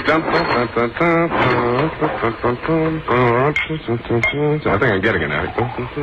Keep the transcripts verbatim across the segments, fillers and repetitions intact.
I think I'm getting it now.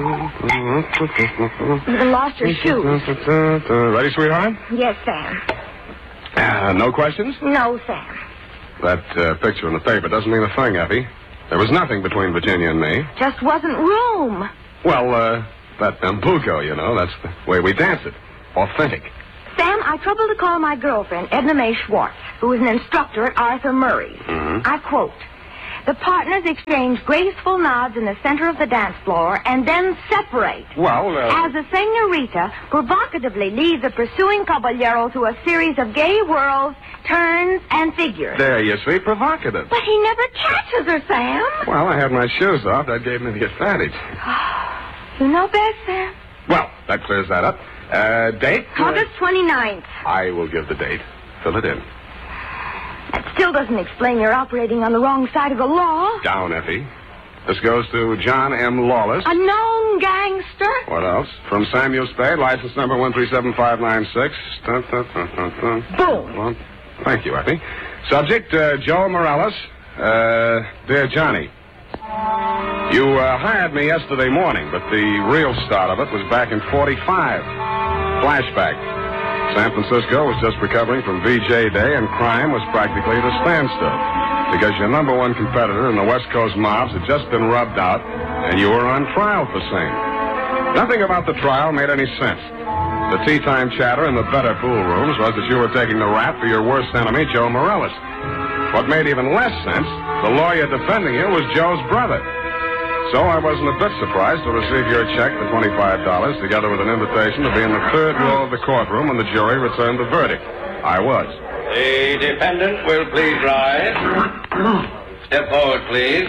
You even lost your shoes. Ready, sweetheart? Yes, Sam. Uh, no questions? No, Sam. That uh, picture in the paper doesn't mean a thing, Effie. There was nothing between Virginia and me. Just wasn't room. Well, uh, that bambuco, you know, that's the way we dance it. Authentic. Sam, I troubled to call my girlfriend, Edna Mae Schwartz, who is an instructor at Arthur Murray's. Mm-hmm. I quote, "The partners exchange graceful nods in the center of the dance floor and then separate. Well, uh... As the senorita provocatively leads the pursuing caballero through a series of gay whirls, turns, and figures." There you see, provocative. But he never catches her, Sam. Well, I had my shoes off. That gave me the advantage. You know best, Sam. Well, that clears that up. Uh, date? August twenty-ninth. I will give the date. Fill it in. That still doesn't explain your operating on the wrong side of the law. Down, Effie. This goes to John M. Lawless. A known gangster. What else? From Samuel Spade, license number one three seven five nine six. Dun, dun, dun, dun, dun. Boom. Thank you, Effie. Subject, uh, Joe Morales. Uh, dear Johnny. You uh, hired me yesterday morning, but the real start of it was back in forty-five. Flashback. San Francisco was just recovering from V J Day, and crime was practically at a standstill. Because your number one competitor in the West Coast mobs had just been rubbed out, and you were on trial for same. Nothing about the trial made any sense. The tea-time chatter in the better pool rooms was that you were taking the rap for your worst enemy, Joe Morales. What made even less sense, the lawyer defending you was Joe's brother. So I wasn't a bit surprised to receive your check for twenty-five dollars, together with an invitation to be in the third row of the courtroom when the jury returned the verdict. I was. The defendant will please rise. Step forward, please.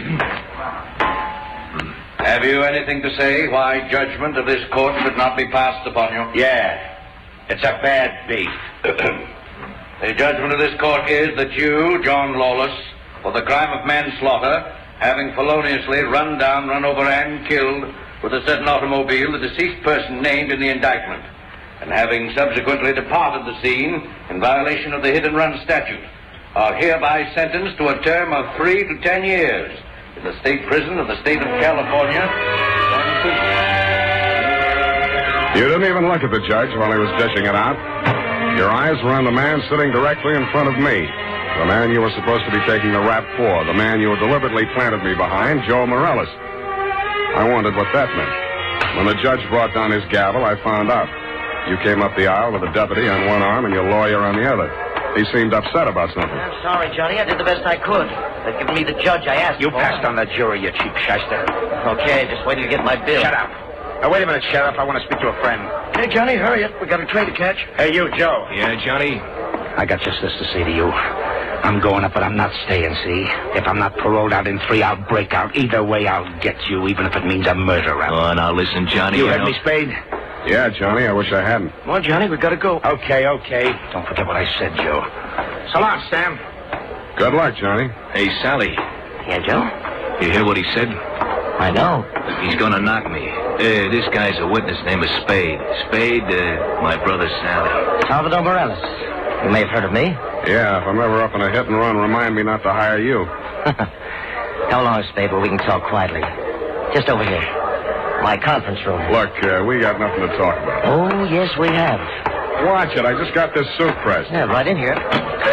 Have you anything to say why judgment of this court should not be passed upon you? Yeah. It's a bad beef. The judgment of this court is that you, John Lawless, for the crime of manslaughter, having feloniously run down, run over, and killed with a certain automobile the deceased person named in the indictment, and having subsequently departed the scene in violation of the hit and run statute, are hereby sentenced to a term of three to ten years in the state prison of the state of California. You didn't even look at the judge while he was dishing it out. Your eyes were on the man sitting directly in front of me. The man you were supposed to be taking the rap for. The man you deliberately planted me behind, Joe Morales. I wondered what that meant. When the judge brought down his gavel, I found out. You came up the aisle with a deputy on one arm and your lawyer on the other. He seemed upset about something. I'm sorry, Johnny. I did the best I could. They've given me the judge I asked You for. passed on the jury, you cheap shyster. Okay, just wait till you get my bill. Shut up. Now, wait a minute, Sheriff. I want to speak to a friend. Hey, Johnny, hurry it. We got a train to catch. Hey, you, Joe. Yeah, Johnny? I got just this to say to you. I'm going up, but I'm not staying, see? If I'm not paroled out in three, I'll break out. Either way, I'll get you, even if it means a murder rap. Oh, now listen, Johnny. You you heard know... me, Spade? Yeah, Johnny, I wish I hadn't. Come on, Johnny, we gotta go. Okay, okay. Don't forget what I said, Joe. So long, Sam. Good luck, Johnny. Hey, Sally, Yeah, Joe? you hear what he said? I know. He's gonna knock me. Uh, this guy's a witness named Spade. Spade, uh, my brother Sally. Salvador Morales. You may have heard of me. Yeah, if I'm ever up in a hit and run, remind me not to hire you. Come along, Spade, where we can talk quietly. Just over here. My conference room. Look, uh, we got nothing to talk about. Oh, yes, we have. Watch it. I just got this suit pressed. Yeah, right in here.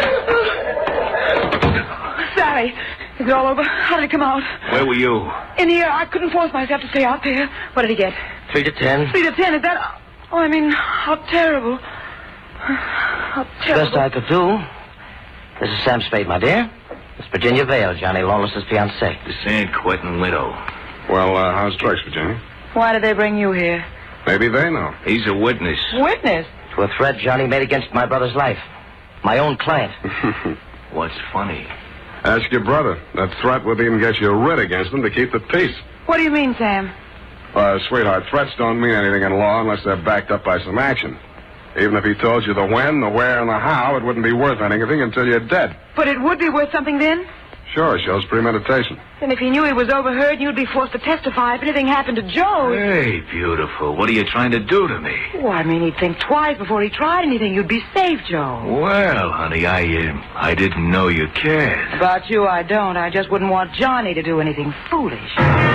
Sally, is it all over? How did it come out? Where were you? In here, I couldn't force myself to stay out there. What did he get? Three to ten. Three to ten, is that... Oh, I mean, how terrible. How terrible. Best I could do. This is Sam Spade, my dear. Miss Virginia Vale, Johnny Lawless's fiancée. The San Quentin widow. Well, uh, how's tricks, Virginia? Why did they bring you here? Maybe they know. He's a witness. Witness? To a threat Johnny made against my brother's life. My own client. What's funny? Ask your brother. That threat would even get you a writ against him to keep the peace. What do you mean, Sam? Uh, sweetheart, threats don't mean anything in law unless they're backed up by some action. Even if he told you the when, the where, and the how, it wouldn't be worth anything until you're dead. But it would be worth something then? Sure, shows premeditation. And if he knew he was overheard, you'd be forced to testify if anything happened to Joe. Hey, beautiful. What are you trying to do to me? Oh, I mean, he'd think twice before he tried anything. You'd be safe, Joe. Well, honey, I, uh, I didn't know you cared. About you, I don't. I just wouldn't want Johnny to do anything foolish.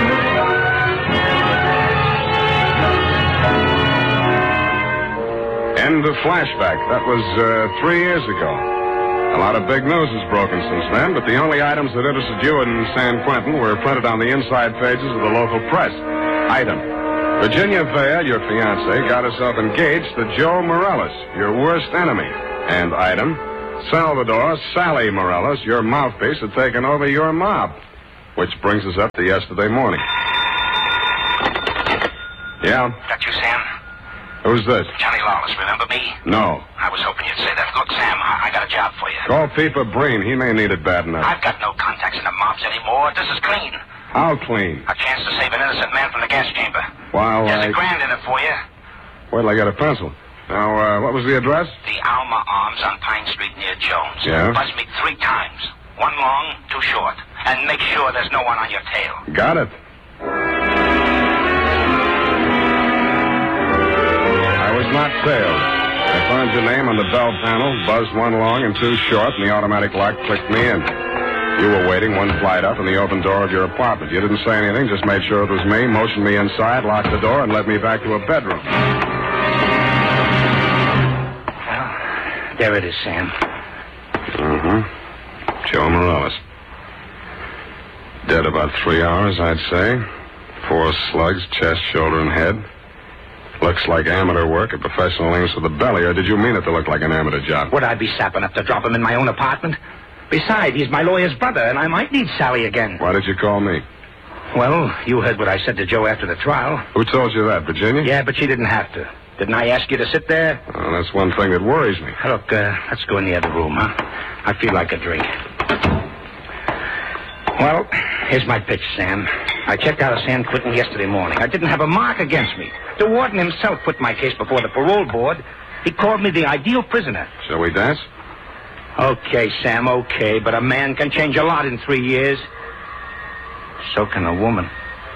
End of flashback. That was uh, three years ago. A lot of big news has broken since then, but the only items that interested you in San Quentin were printed on the inside pages of the local press. Item: Virginia Vale, your fiancée, got herself engaged to Joe Morales, your worst enemy. And item: Salvador Sally Morales, your mouthpiece, had taken over your mob. Which brings us up to yesterday morning. Yeah? That you, Sam? Who's this? Johnny Lawless, remember me? No. I was hoping you'd say that. Look, Sam, I, I got a job for you. Call Peeper Breen. He may need it bad enough. I've got no contacts in the mobs anymore. This is clean. How clean? A chance to save an innocent man from the gas chamber. While There's I... a grand in it for you. Wait till I get a pencil. Now, uh, what was the address? The Alma Arms on Pine Street near Jones. Yeah? Buzz me three times. One long, two short. And make sure there's no one on your tail. Got it. I was not tailed. I found your name on the bell panel, buzzed one long and two short, and the automatic lock clicked me in. You were waiting one flight up in the open door of your apartment. You didn't say anything, just made sure it was me, motioned me inside, locked the door, and led me back to a bedroom. Well, there it is, Sam. Mm-hmm. Joe Morales. Dead about three hours, I'd say. Four slugs, chest, shoulder, and head. Looks like amateur work at professional aims for the belly, or did you mean it to look like an amateur job? Would I be sap enough to drop him in my own apartment? Besides, he's my lawyer's brother, and I might need Sally again. Why did you call me? Well, you heard what I said to Joe after the trial. Who told you that, Virginia? Yeah, but she didn't have to. Didn't I ask you to sit there? Well, that's one thing that worries me. Look, uh, let's go in the other room, huh? I feel like a drink. Well, here's my pitch, Sam. I checked out of San Quentin yesterday morning. I didn't have a mark against me. The warden himself put my case before the parole board. He called me the ideal prisoner. Shall we dance? Okay, Sam, okay, but a man can change a lot in three years. So can a woman.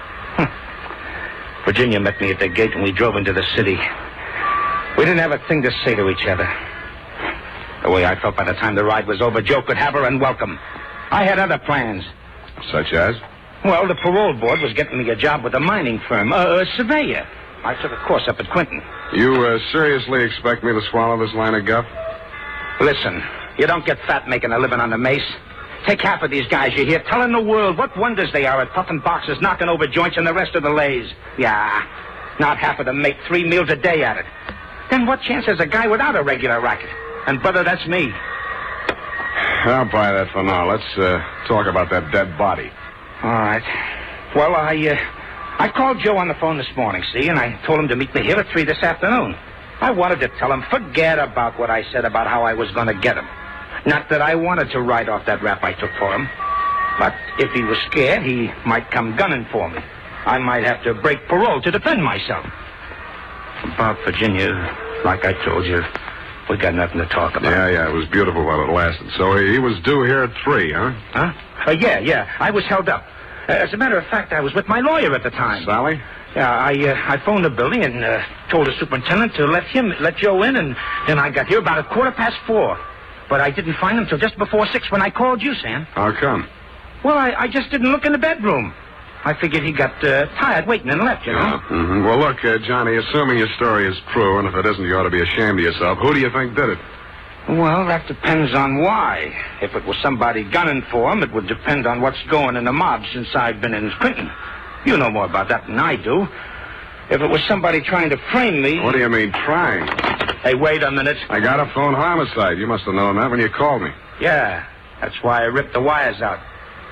Virginia met me at the gate when we drove into the city. We didn't have a thing to say to each other. The way I felt by the time the ride was over, Joe could have her and welcome. I had other plans. Such as? Well, the parole board was getting me a job with a mining firm, uh, a surveyor. I took a course up at Quentin. You uh, seriously expect me to swallow this line of guff? Listen, you don't get fat making a living on the mace. Take half of these guys you hear telling the world what wonders they are at puffing boxes, knocking over joints, and the rest of the lays. Yeah, not half of them make three meals a day at it. Then what chance has a guy without a regular racket? And, brother, that's me. I'll buy that for now. Let's uh, talk about that dead body. All right. Well, I, uh, I called Joe on the phone this morning, see, and I told him to meet me here at three this afternoon. I wanted to tell him, forget about what I said about how I was going to get him. Not that I wanted to write off that rap I took for him. But if he was scared, he might come gunning for me. I might have to break parole to defend myself. About Virginia, like I told you, we got nothing to talk about. Yeah, yeah, it was beautiful while it lasted. So he was due here at three, huh? Huh? Uh, yeah, yeah. I was held up. Uh, as a matter of fact, I was with my lawyer at the time. Sally? Yeah, I uh, I phoned the building and uh, told the superintendent to let him let Joe in, and then I got here about a quarter past four. But I didn't find him till just before six when I called you, Sam. How come? Well, I, I just didn't look in the bedroom. I figured he got uh, tired waiting and left, you know. Yeah. Mm-hmm. Well, look, uh, Johnny, assuming your story is true, and if it isn't, you ought to be ashamed of yourself. Who do you think did it? Well, that depends on why. If it was somebody gunning for him, it would depend on what's going in the mob since I've been in Quentin. You know more about that than I do. If it was somebody trying to frame me... What do you mean, trying? Hey, wait a minute. I got a phone homicide. You must have known that when you called me. Yeah, that's why I ripped the wires out.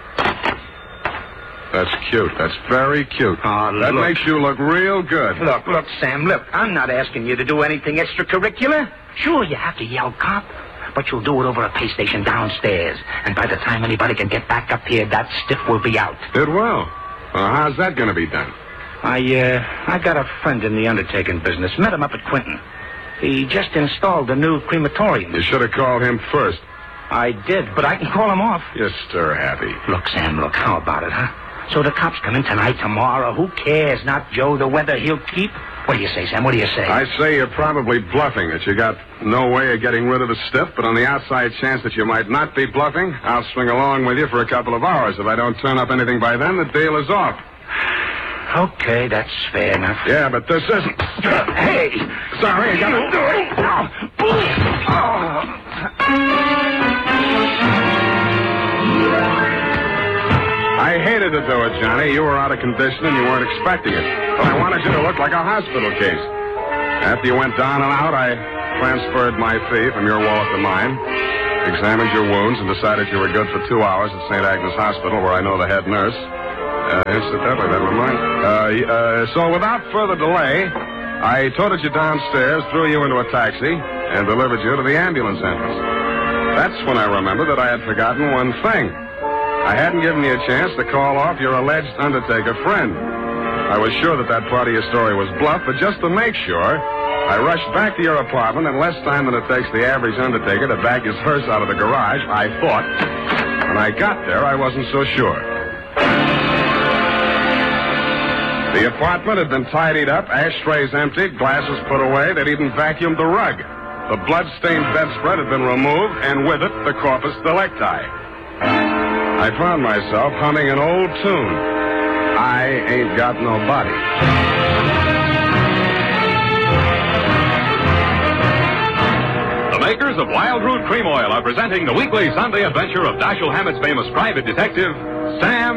That's cute. That's very cute. Oh, that look. makes you look real good. Look, look, Sam, look. I'm not asking you to do anything extracurricular. Sure, you have to yell cop, but you'll do it over a pay station downstairs. And by the time anybody can get back up here, that stiff will be out. It will. Well, how's that going to be done? I, uh, I got a friend in the undertaking business. Met him up at Quentin. He just installed a new crematorium. You should have called him first. I did, but I can call him off. You're stir-happy. Look, Sam, look, how about it, huh? So the cops come in tonight, tomorrow. Who cares? Not Joe, the weather he'll keep. What do you say, Sam? What do you say? I say you're probably bluffing, that you got no way of getting rid of the stiff, but on the outside chance that you might not be bluffing, I'll swing along with you for a couple of hours. If I don't turn up anything by then, the deal is off. Okay, that's fair enough. Yeah, but this isn't. Hey! Sorry, I gotta do it. I hated to do it, Johnny. You were out of condition and you weren't expecting it. But I wanted you to look like a hospital case. After you went down and out, I transferred my fee from your wallet to mine, examined your wounds, and decided you were good for two hours at Saint Agnes Hospital, where I know the head nurse. Uh, incidentally, never mind. Uh, uh, so without further delay, I toted you downstairs, threw you into a taxi, and delivered you to the ambulance entrance. That's when I remembered that I had forgotten one thing. I hadn't given you a chance to call off your alleged Undertaker friend. I was sure that that part of your story was bluff, but just to make sure, I rushed back to your apartment in less time than it takes the average Undertaker to back his hearse out of the garage, I thought. When I got there, I wasn't so sure. The apartment had been tidied up, ashtrays emptied, glasses put away. They'd even vacuumed the rug. The blood-stained bedspread had been removed, and with it, the corpus delicti. I found myself humming an old tune. I ain't got no body. The makers of Wild Root Cream Oil are presenting the weekly Sunday adventure of Dashiell Hammett's famous private detective, Sam